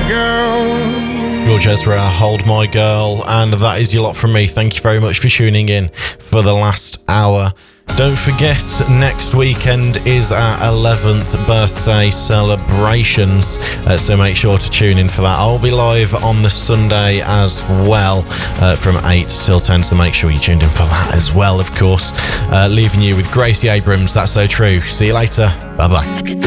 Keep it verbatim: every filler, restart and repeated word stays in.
girl. George Ezra, Hold My Girl, and that is your lot from me. Thank you very much for tuning in for the last hour. Don't forget, next weekend is our eleventh birthday celebrations, uh, so make sure to tune in for that. I'll be live on the Sunday as well, uh, from eight till ten, so make sure you tuned in for that as well, of course. Uh, leaving you with Gracie Abrams, That's So True. See you later. Bye-bye.